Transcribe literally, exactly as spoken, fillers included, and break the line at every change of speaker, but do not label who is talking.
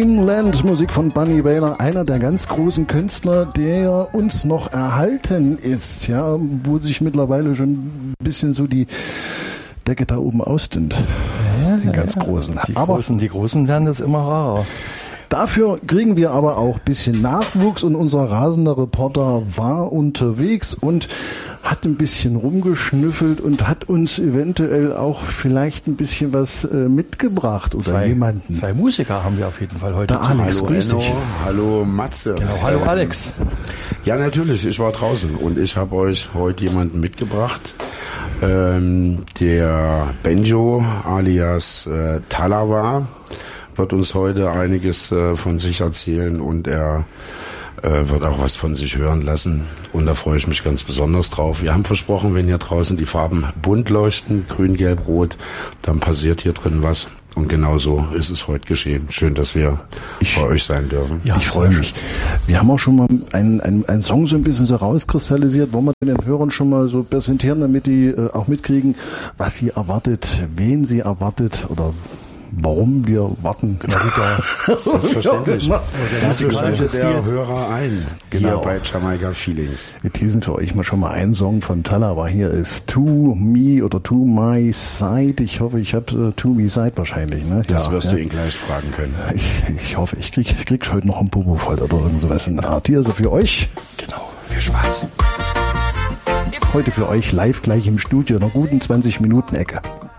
Dreamland, Musik von Bunny Wailer, einer der ganz großen Künstler, der uns noch erhalten ist, ja, wo sich mittlerweile schon ein bisschen so die Decke da oben ausdünnt.
Ja,
den ganz
ja.
Großen.
Die,
aber
Großen. die Großen werden das immer rarer.
Dafür kriegen wir aber auch ein bisschen Nachwuchs und unser rasender Reporter war unterwegs und hat ein bisschen rumgeschnüffelt und hat uns eventuell auch vielleicht ein bisschen was äh, mitgebracht oder
zwei,
jemanden.
Zwei Musiker haben wir auf jeden Fall heute.
Der Alex,
hallo
grüß
Enno,
dich.
hallo Matze.
Genau, hallo
ähm,
Alex.
Ja, natürlich, ich war draußen und ich habe euch heute jemanden mitgebracht. Ähm, der Benjo alias äh, Talawa wird uns heute einiges äh, von sich erzählen und er äh, wird auch was von sich hören lassen und da freue ich mich ganz besonders drauf. Wir haben versprochen, wenn hier draußen die Farben bunt leuchten, grün, gelb, rot, dann passiert hier drin was. Und genau so ist es heute geschehen. Schön, dass wir ich, bei euch sein dürfen.
Ja, ich freue mich. Wir haben auch schon mal einen, einen, einen Song so ein bisschen so rauskristallisiert. Wollen wir den Hörern schon mal so präsentieren, damit die äh, auch mitkriegen, was sie erwartet, wen sie erwartet oder warum wir warten.
Genau, ja.
Selbstverständlich.
Ja,
dafür schaltet der
Stil.
Hörer ein.
Genau.
Hier bei Jamaica Feelings.
Wir teasen für euch mal schon mal einen Song von Talawa. Hier ist To Me oder To My Side. Ich hoffe, ich habe uh, To Me Side wahrscheinlich. Ne?
Das
ja,
wirst
ja.
du ihn gleich fragen können.
Ich, ich hoffe, ich krieg, ich krieg heute noch einen Popo voll oder irgend sowas in der Art. Hier ist er für euch.
Genau, viel Spaß.
Heute für euch live gleich im Studio, in einer guten zwanzig Minuten Ecke.